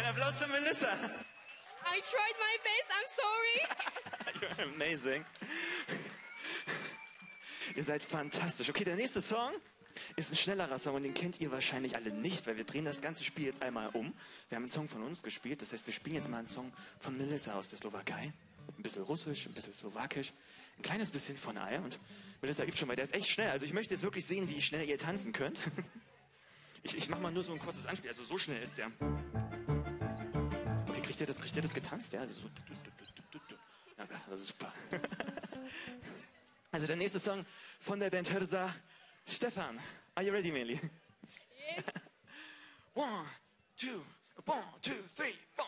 Applaus für Melissa. I tried my best, I'm sorry. You're amazing. Ihr seid fantastisch. Okay, der nächste Song ist ein schnellerer Song und den kennt ihr wahrscheinlich alle nicht, weil wir drehen das ganze Spiel jetzt einmal um. Wir haben einen Song von uns gespielt, das heißt, wir spielen jetzt mal einen Song von Melissa aus der Slowakei. Ein bisschen Russisch, ein bisschen Slowakisch, ein kleines bisschen von allem. Und Melissa gibt schon mal, der ist echt schnell. Also ich möchte jetzt wirklich sehen, wie schnell ihr tanzen könnt. Ich mache mal nur so ein kurzes Anspiel, also so schnell ist der. Okay, kriegt ihr das getanzt? Ja, also so. Ja, super. Also der nächste Song von der Band Hırza, Stefan. Are you ready, Meli? Yes. 1, 2, 3, 4.